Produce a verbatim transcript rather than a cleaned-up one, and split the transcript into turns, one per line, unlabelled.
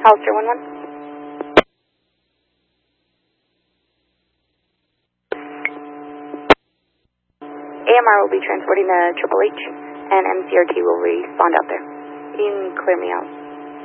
Hollister one one. A M R will be transporting to Triple H, and M C R T will respond out there. You can clear me out.